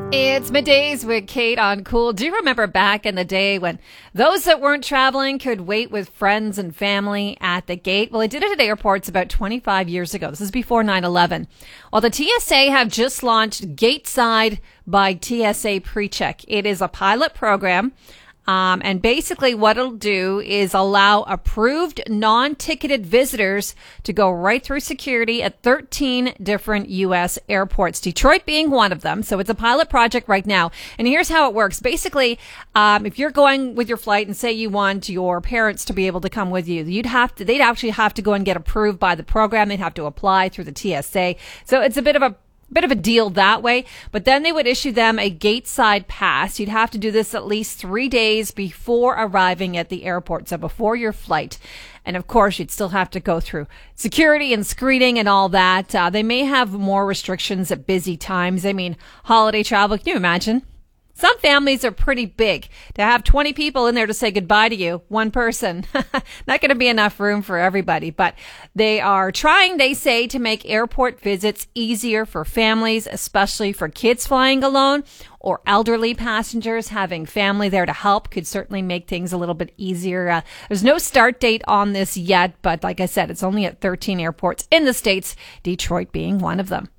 It's middays with Kate on Cool. Do you remember back in the day when those that weren't traveling could wait with friends and family at the gate? Well, they did it at airports about 25 years ago. This is before 9/11. Well, the TSA have just launched Gateside by TSA PreCheck. It is a pilot program. And basically what it'll do is allow approved non-ticketed visitors to go right through security at 13 different U.S. airports, Detroit being one of them. So it's a pilot project right now. And here's how it works. Basically, if you're going with your flight and say you want your parents to be able to come with you, they'd actually have to go and get approved by the program. They'd have to apply through the TSA. So it's a bit of a deal that way, but then they would issue them a Gateside pass. You'd have to do this at least 3 days before arriving at the airport, so before your flight. And of course, you'd still have to go through security and screening and all that. They may have more restrictions at busy times. I mean, holiday travel, can you imagine? Some families are pretty big. To have 20 people in there to say goodbye to you, one person, not going to be enough room for everybody. But they are trying, they say, to make airport visits easier for families, especially for kids flying alone or elderly passengers. Having family there to help could certainly make things a little bit easier. There's no start date on this yet, but like I said, it's only at 13 airports in the States, Detroit being one of them.